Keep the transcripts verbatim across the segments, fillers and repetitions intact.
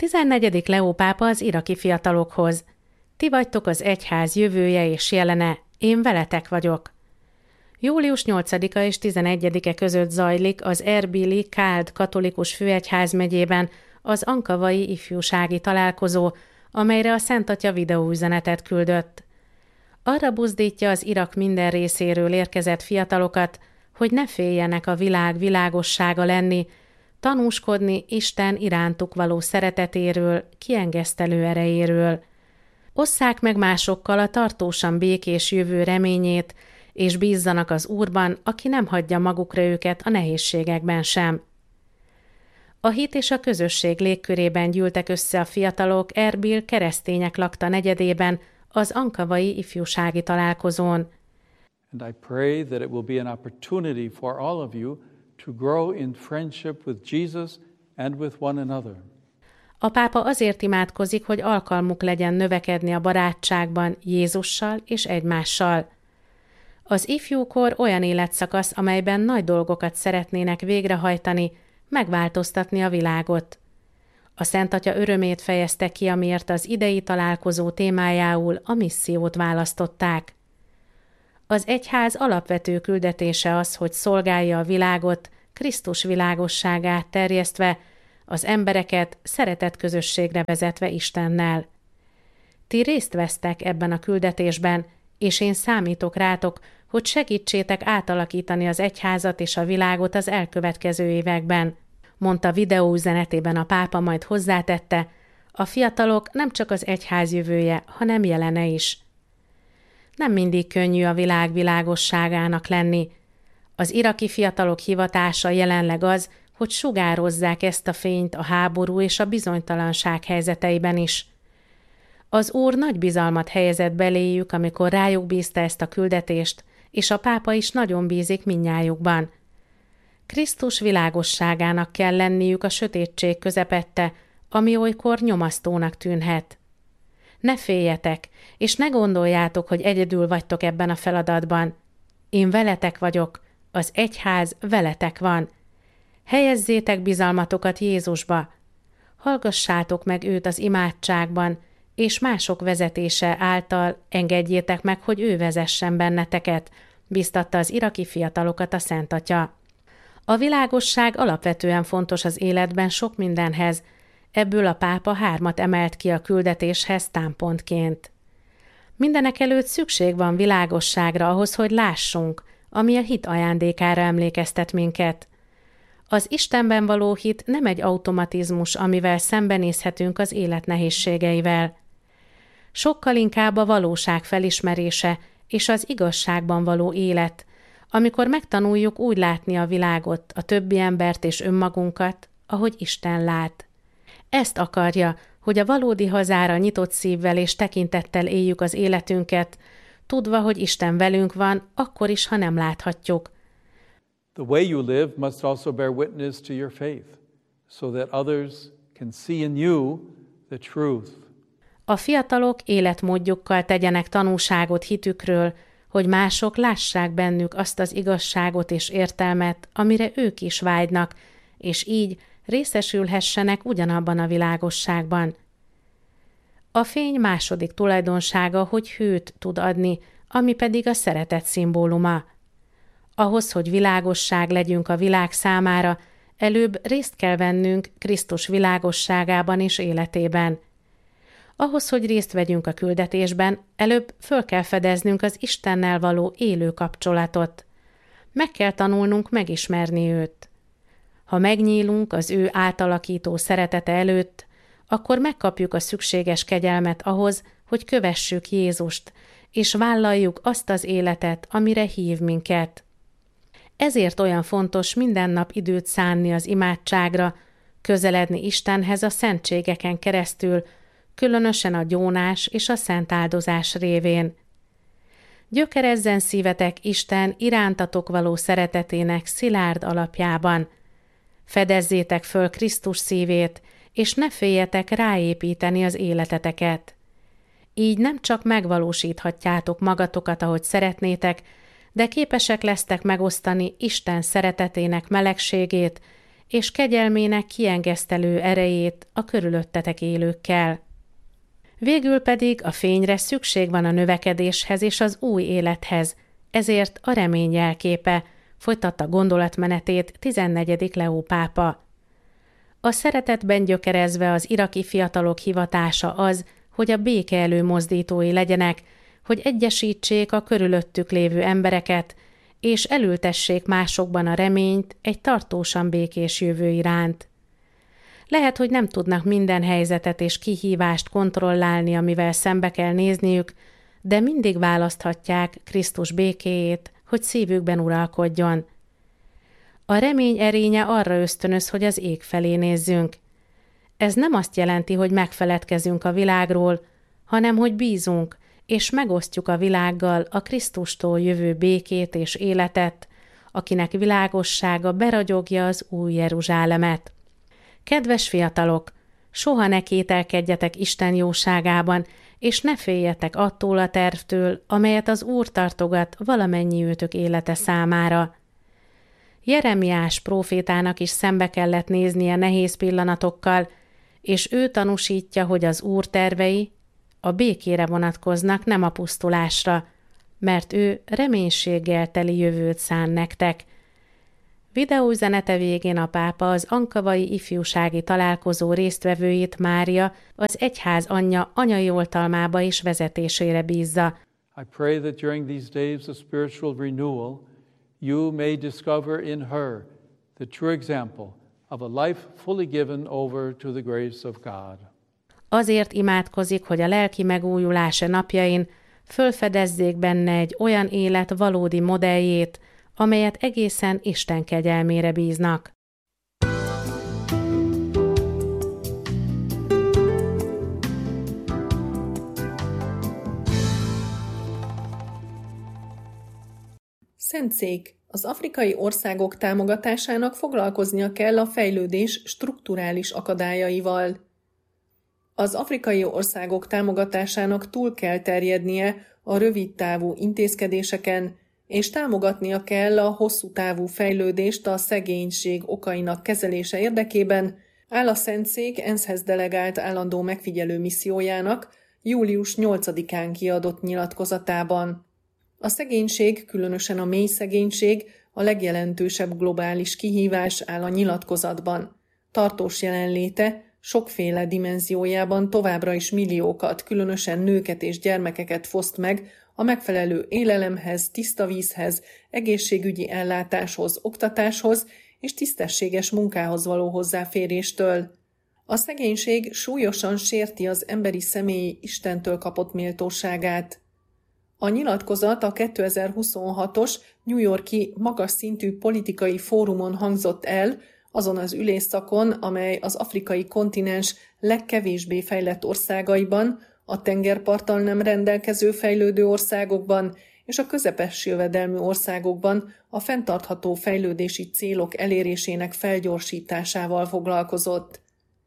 tizennegyedik Leó pápa az iraki fiatalokhoz. Ti vagytok az egyház jövője és jelene, én veletek vagyok. július nyolcadika és tizenegyedike között zajlik az Erbili Káld katolikus főegyházmegyében az ankavai ifjúsági találkozó, amelyre a Szent Atya videóüzenetet küldött. Arra buzdítja az Irak minden részéről érkezett fiatalokat, hogy ne féljenek a világ világossága lenni, tanúskodni Isten irántuk való szeretetéről, kiengesztelő erejéről. Osszák meg másokkal a tartósan békés jövő reményét, és bízzanak az Úrban, aki nem hagyja magukra őket a nehézségekben sem. A hit és a közösség légkörében gyűltek össze a fiatalok Erbil keresztények lakta negyedében, az ankavai ifjúsági találkozón. And I pray that it will be an opportunity for all of you to grow in friendship with Jesus and with one another. A pápa azért imádkozik, hogy alkalmuk legyen növekedni a barátságban Jézussal és egymással. Az ifjúkor olyan életszakasz, amelyben nagy dolgokat szeretnének végrehajtani, megváltoztatni a világot. A Szent Atya örömét fejezte ki, amiért az idei találkozó témájául a missziót választották. Az egyház alapvető küldetése az, hogy szolgálja a világot, Krisztus világosságát terjesztve, az embereket szeretett közösségre vezetve Istennel. Ti részt vesztek ebben a küldetésben, és én számítok rátok, hogy segítsétek átalakítani az egyházat és a világot az elkövetkező években, mondta videóüzenetében a pápa, majd hozzátette, a fiatalok nem csak az egyház jövője, hanem jelene is. Nem mindig könnyű a világ világosságának lenni. Az iraki fiatalok hivatása jelenleg az, hogy sugározzák ezt a fényt a háború és a bizonytalanság helyzeteiben is. Az Úr nagy bizalmat helyezett beléjük, amikor rájuk bízta ezt a küldetést, és a pápa is nagyon bízik mindnyájukban. Krisztus világosságának kell lenniük a sötétség közepette, ami olykor nyomasztónak tűnhet. Ne féljetek, és ne gondoljátok, hogy egyedül vagytok ebben a feladatban. Én veletek vagyok, az egyház veletek van. Helyezzétek bizalmatokat Jézusba. Hallgassátok meg őt az imádságban, és mások vezetése által engedjétek meg, hogy ő vezessen benneteket, biztatta az iraki fiatalokat a Szent Atya. A világosság alapvetően fontos az életben sok mindenhez, ebből a pápa hármat emelt ki a küldetéshez támpontként. Mindenekelőtt szükség van világosságra ahhoz, hogy lássunk, ami a hit ajándékára emlékeztet minket. Az Istenben való hit nem egy automatizmus, amivel szembenézhetünk az élet nehézségeivel. Sokkal inkább a valóság felismerése és az igazságban való élet, amikor megtanuljuk úgy látni a világot, a többi embert és önmagunkat, ahogy Isten lát. Ezt akarja, hogy a valódi hazára nyitott szívvel és tekintettel éljük az életünket, tudva, hogy Isten velünk van, akkor is, ha nem láthatjuk. The way you live must also bear witness to your faith, so that others can see in you the truth. A fiatalok életmódjukkal tegyenek tanúságot hitükről, hogy mások lássák bennük azt az igazságot és értelmet, amire ők is vágynak, és így részesülhessenek ugyanabban a világosságban. A fény második tulajdonsága, hogy hőt tud adni, ami pedig a szeretet szimbóluma. Ahhoz, hogy világosság legyünk a világ számára, előbb részt kell vennünk Krisztus világosságában és életében. Ahhoz, hogy részt vegyünk a küldetésben, előbb föl kell fedeznünk az Istennel való élő kapcsolatot. Meg kell tanulnunk megismerni őt. Ha megnyílunk az ő átalakító szeretete előtt, akkor megkapjuk a szükséges kegyelmet ahhoz, hogy kövessük Jézust, és vállaljuk azt az életet, amire hív minket. Ezért olyan fontos minden nap időt szánni az imádságra, közeledni Istenhez a szentségeken keresztül, különösen a gyónás és a szent áldozás révén. Gyökerezzen szívetek Isten irántatok való szeretetének szilárd alapjában. Fedezzétek föl Krisztus szívét, és ne féljetek ráépíteni az életeteket. Így nem csak megvalósíthatjátok magatokat, ahogy szeretnétek, de képesek lesztek megosztani Isten szeretetének melegségét, és kegyelmének kiengesztelő erejét a körülöttetek élőkkel. Végül pedig a fényre szükség van a növekedéshez és az új élethez, ezért a remény jelképe, folytatta gondolatmenetét tizennegyedik Leó pápa. A szeretetben gyökerezve az iraki fiatalok hivatása az, hogy a béke előmozdítói legyenek, hogy egyesítsék a körülöttük lévő embereket, és elültessék másokban a reményt egy tartósan békés jövő iránt. Lehet, hogy nem tudnak minden helyzetet és kihívást kontrollálni, amivel szembe kell nézniük, de mindig választhatják Krisztus békéjét, hogy szívükben uralkodjon. A remény erénye arra ösztönöz, hogy az ég felé nézzünk. Ez nem azt jelenti, hogy megfeledkezünk a világról, hanem hogy bízunk, és megosztjuk a világgal a Krisztustól jövő békét és életet, akinek világossága beragyogja az új Jeruzsálemet. Kedves fiatalok, soha ne kételkedjetek Isten jóságában, és ne féljetek attól a tervtől, amelyet az Úr tartogat valamennyi őtök élete számára. Jeremiás prófétának is szembe kellett néznie nehéz pillanatokkal, és ő tanúsítja, hogy az Úr tervei a békére vonatkoznak, nem a pusztulásra, mert ő reménységgel teli jövőt szán nektek. Videóüzenete végén a pápa az ankavai ifjúsági találkozó résztvevőit Mária, az egyház anyja anyai oltalmába és vezetésére bízza. I pray that during these days of spiritual renewal, you may discover in her the true example of a life fully given over to the grace of God. Azért imádkozik, hogy a lelki megújulása napjain fölfedezzék benne egy olyan élet valódi modelljét, amelyet egészen Isten kegyelmére bíznak. Szentszék. Az afrikai országok támogatásának foglalkoznia kell a fejlődés strukturális akadályaival. Az afrikai országok támogatásának túl kell terjednie a rövidtávú intézkedéseken, és támogatnia kell a hosszú távú fejlődést a szegénység okainak kezelése érdekében, áll a Szentszék ENSZ-hez delegált állandó megfigyelő missziójának július nyolcadikán kiadott nyilatkozatában. A szegénység, különösen a mély szegénység a legjelentősebb globális kihívás áll a nyilatkozatban. Tartós jelenléte sokféle dimenziójában továbbra is milliókat, különösen nőket és gyermekeket foszt meg a megfelelő élelemhez, tiszta vízhez, egészségügyi ellátáshoz, oktatáshoz és tisztességes munkához való hozzáféréstől. A szegénység súlyosan sérti az emberi személy Istentől kapott méltóságát. A nyilatkozat a kétezer-huszonhatos New York-i magas szintű politikai fórumon hangzott el, azon az ülésszakon, amely az afrikai kontinens legkevésbé fejlett országaiban, a tengerparttal nem rendelkező fejlődő országokban és a közepes jövedelmű országokban a fenntartható fejlődési célok elérésének felgyorsításával foglalkozott.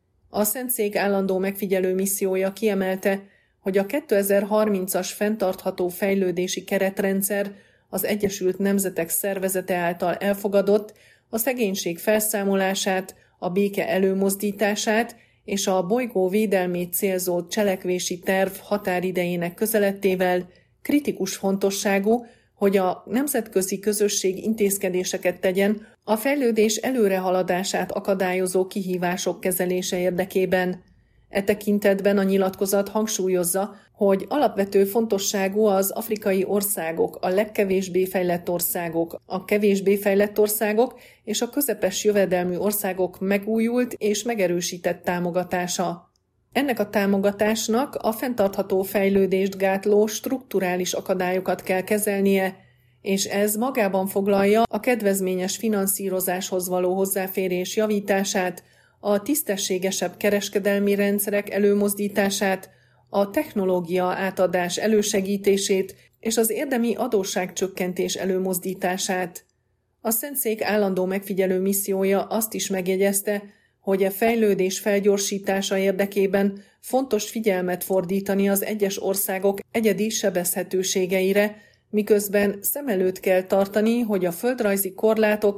A Szentszék állandó megfigyelő missziója kiemelte, hogy a kétezer-harmincas fenntartható fejlődési keretrendszer az Egyesült Nemzetek Szervezete által elfogadott, a szegénység felszámolását, a béke előmozdítását és a bolygó védelmét célzó cselekvési terv határidejének közelettével kritikus fontosságú, hogy a nemzetközi közösség intézkedéseket tegyen a fejlődés előrehaladását akadályozó kihívások kezelése érdekében. E tekintetben a nyilatkozat hangsúlyozza, hogy alapvető fontosságú az afrikai országok, a legkevésbé fejlett országok, a kevésbé fejlett országok és a közepes jövedelmű országok megújult és megerősített támogatása. Ennek a támogatásnak a fenntartható fejlődést gátló strukturális akadályokat kell kezelnie, és ez magában foglalja a kedvezményes finanszírozáshoz való hozzáférés javítását, a tisztességesebb kereskedelmi rendszerek előmozdítását, a technológia átadás elősegítését és az érdemi adósságcsökkentés előmozdítását. A Szentszék állandó megfigyelő missziója azt is megjegyezte, hogy a fejlődés felgyorsítása érdekében fontos figyelmet fordítani az egyes országok egyedi sebezhetőségeire, miközben szem előtt kell tartani, hogy a földrajzi korlátok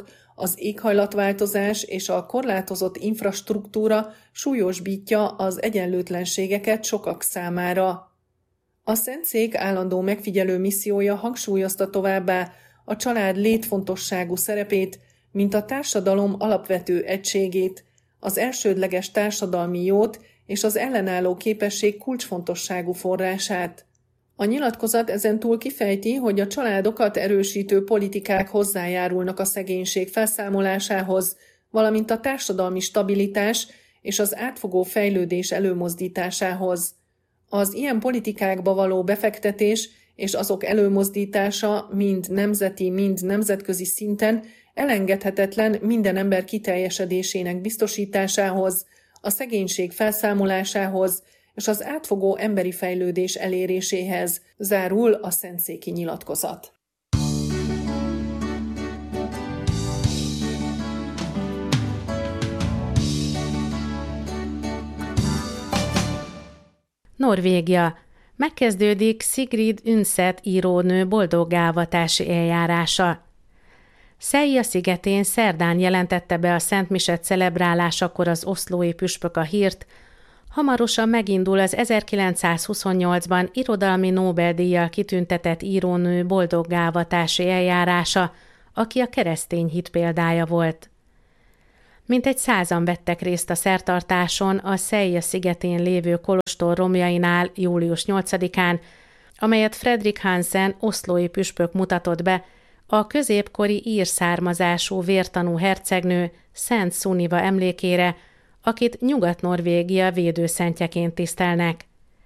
Az éghajlatváltozás és a korlátozott infrastruktúra súlyosbítja az egyenlőtlenségeket sokak számára. A Szentszék állandó megfigyelő missziója hangsúlyozta továbbá a család létfontosságú szerepét, mint a társadalom alapvető egységét, az elsődleges társadalmi jót és az ellenálló képesség kulcsfontosságú forrását. A nyilatkozat ezentúl kifejti, hogy a családokat erősítő politikák hozzájárulnak a szegénység felszámolásához, valamint a társadalmi stabilitás és az átfogó fejlődés előmozdításához. Az ilyen politikákba való befektetés és azok előmozdítása mind nemzeti, mind nemzetközi szinten elengedhetetlen minden ember kiteljesedésének biztosításához, a szegénység felszámolásához és az átfogó emberi fejlődés eléréséhez, zárul a szentszéki nyilatkozat. Norvégia. Megkezdődik Sigrid Undset írónő boldoggá-avatási eljárása. Szeija szigetén szerdán jelentette be a Szent Mise celebrálásakor az oszlói püspök a hírt, hamarosan megindul az ezerkilencszázhuszonnyolcban irodalmi Nobel-díjjal kitüntetett írónő boldoggá-avatási eljárása, aki a keresztény hit példája volt. Mintegy százan vettek részt a szertartáson a Szeija szigetén lévő kolostor romjainál július nyolcadikán, amelyet Fredrik Hansen oszlói püspök mutatott be, a középkori ír származású vértanú hercegnő Szent Szuniva emlékére, akit Nyugat-Norvégia védőszentjeként tisztelnek.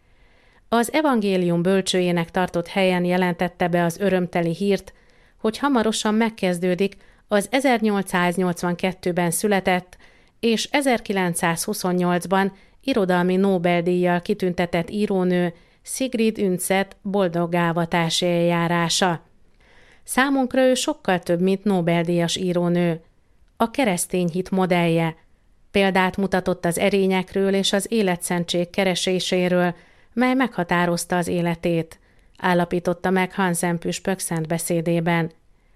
Az evangélium bölcsőjének tartott helyen jelentette be az örömteli hírt, hogy hamarosan megkezdődik az ezernyolcszáznyolcvankettőben született és ezerkilencszázhuszonnyolcban irodalmi Nobel-díjjal kitüntetett írónő Sigrid Undset boldoggá-avatási eljárása. Számunkra ő sokkal több, mint Nobel-díjas írónő. A keresztény hit modellje. Példát mutatott az erényekről és az életszentség kereséséről, mely meghatározta az életét, állapította meg Hansen püspök szent beszédében.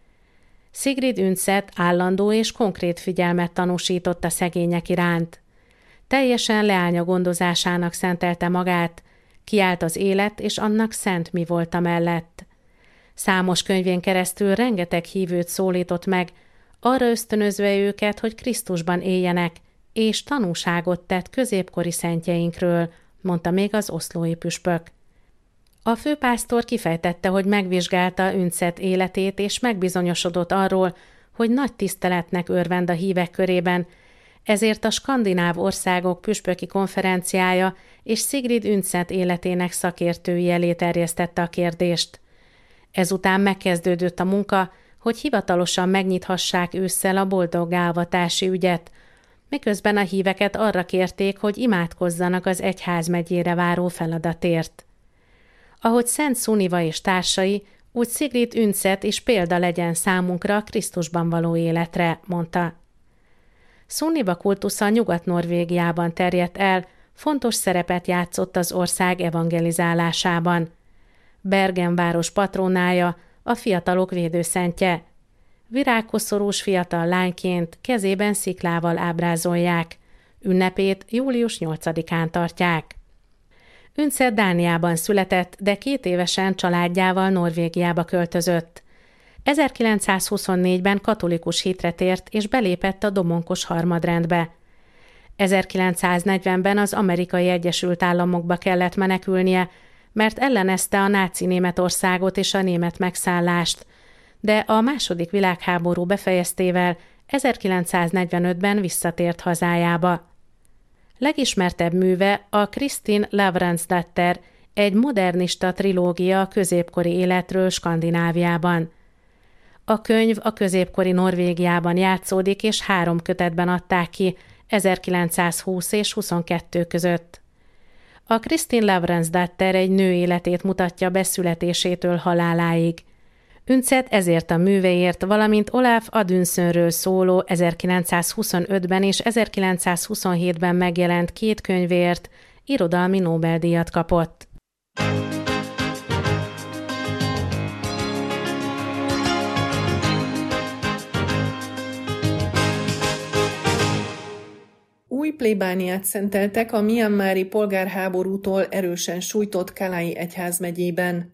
Sigrid Undset állandó és konkrét figyelmet tanúsított a szegények iránt. Teljesen leánya gondozásának szentelte magát, kiállt az élet és annak szent mi volta mellett. Számos könyvén keresztül rengeteg hívőt szólított meg, arra ösztönözve őket, hogy Krisztusban éljenek, és tanúságot tett középkori szentjeinkről, mondta még az oszlói püspök. A főpásztor kifejtette, hogy megvizsgálta Undset életét, és megbizonyosodott arról, hogy nagy tiszteletnek örvend a hívek körében, ezért a skandináv országok püspöki konferenciája és Sigrid Undset életének szakértői elé terjesztette a kérdést. Ezután megkezdődött a munka, hogy hivatalosan megnyithassák ősszel a boldoggá-avatási ügyet, miközben a híveket arra kérték, hogy imádkozzanak az egyházmegyére váró feladatért. Ahogy Szent Szuniva és társai, úgy Sigrid Undset is példa legyen számunkra a Krisztusban való életre, mondta. Szuniva kultusza Nyugat-Norvégiában terjedt el, fontos szerepet játszott az ország evangelizálásában. Bergen város patronája, a fiatalok védőszentje. Virágkoszorús fiatal lányként kezében sziklával ábrázolják. Ünnepét július nyolcadikán tartják. Undset Dániában született, de két évesen családjával Norvégiába költözött. ezerkilencszázhuszonnégyben katolikus hitre tért és belépett a domonkos harmadrendbe. ezerkilencszáznegyvenben az Amerikai Egyesült Államokba kellett menekülnie, mert ellenezte a náci Németországot és a német megszállást, de a második világháború befejeztével ezerkilencszáznegyvenötben visszatért hazájába. Legismertebb műve a Kristin Lavransdatter, egy modernista trilógia a középkori életről Skandináviában. A könyv a középkori Norvégiában játszódik, és három kötetben adták ki ezerkilencszázhúsz és huszonkettő között. A Kristin Lavransdatter egy nő életét mutatja be születésétől haláláig. Undset ezért a műveért, valamint Olaf Adunssonről szóló ezerkilencszázhuszonötben és ezerkilencszázhuszonhétben megjelent két könyvért irodalmi Nobel-díjat kapott. plébániát szenteltek a mianmári polgárháborútól erősen sújtott Kalai egyházmegyében.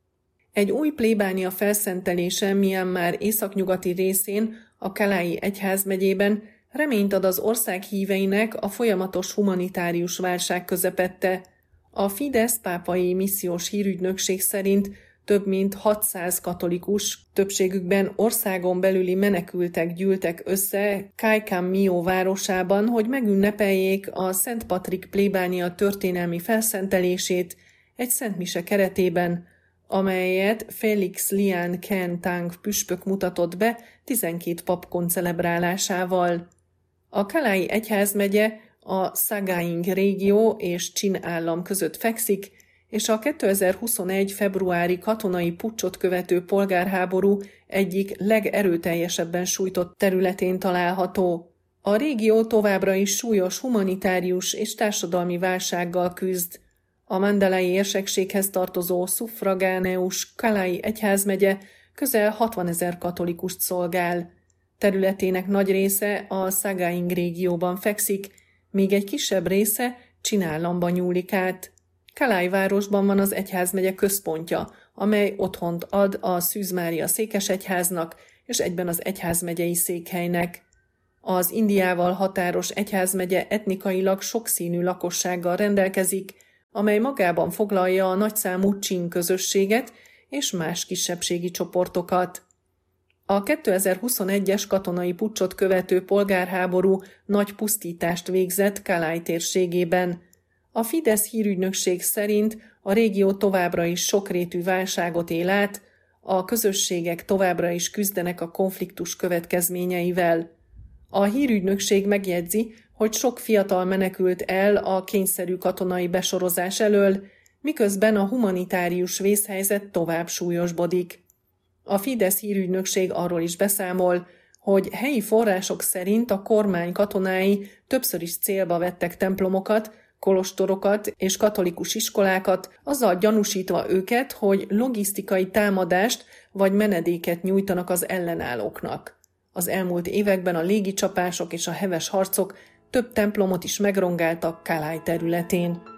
Egy új plébánia felszentelése Mianmár északnyugati részén, a Kalai egyházmegyében reményt ad az ország híveinek a folyamatos humanitárius válság közepette. A Fidesz pápai missziós hírügynökség szerint több mint hatszáz katolikus, többségükben országon belüli menekültek gyűltek össze Kaikam Mio városában, hogy megünnepeljék a Szent Patrik plébánia történelmi felszentelését egy szentmise keretében, amelyet Felix Lian Ken Tang püspök mutatott be tizenkét pap koncelebrálásával. A Kalai egyházmegye a Sagaing régió és Chin állam között fekszik, és a kétezer-huszonegy februári katonai puccsot követő polgárháború egyik legerőteljesebben sújtott területén található. A régió továbbra is súlyos humanitárius és társadalmi válsággal küzd. A mandalai érsekséghez tartozó szuffragáneus Kalai egyházmegye közel hatvanezer katolikust szolgál. Területének nagy része a Sagaing régióban fekszik, míg egy kisebb része Chin államban nyúlik át. Kalai városban van az egyházmegye központja, amely otthont ad a Szűz Mária székesegyháznak és egyben az egyházmegyei székhelynek. Az Indiával határos egyházmegye etnikailag sokszínű lakossággal rendelkezik, amely magában foglalja a nagyszámú csin közösséget és más kisebbségi csoportokat. A kétezer-huszonegyes katonai puccsot követő polgárháború nagy pusztítást végzett Kalai térségében. A Fidesz hírügynökség szerint a régió továbbra is sokrétű válságot él át, a közösségek továbbra is küzdenek a konfliktus következményeivel. A hírügynökség megjegyzi, hogy sok fiatal menekült el a kényszerű katonai besorozás elől, miközben a humanitárius vészhelyzet tovább súlyosbodik. A Fidesz hírügynökség arról is beszámol, hogy helyi források szerint a kormány katonái többször is célba vettek templomokat, kolostorokat és katolikus iskolákat, azzal gyanúsítva őket, hogy logisztikai támadást vagy menedéket nyújtanak az ellenállóknak. Az elmúlt években a légicsapások és a heves harcok több templomot is megrongáltak Kalai területén.